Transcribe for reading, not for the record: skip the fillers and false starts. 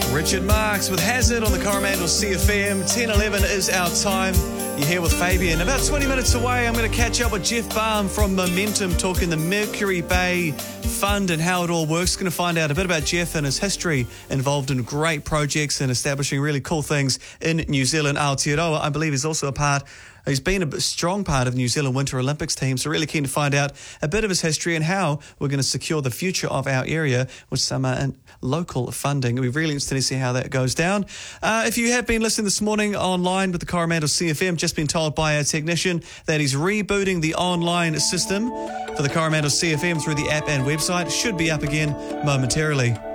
Richard Marks with Hazard on the Coromandel CFM. 10:11 is our time. You're here with Fabian. About 20 minutes away, I'm going to catch up with Jeff Baum from Momentum, talking the Mercury Bay Fund and how it all works. Going to find out a bit about Jeff and his history involved in great projects and establishing really cool things in New Zealand. Aotearoa, I believe, is also he's been a strong part of New Zealand Winter Olympics team, so really keen to find out a bit of his history and how we're going to secure the future of our area with some local funding. It'll be really interesting to see how that goes down. If you have been listening this morning online with the Coromandel CFM, just been told by our technician that he's rebooting the online system for the Coromandel CFM through the app and website. Should be up again momentarily.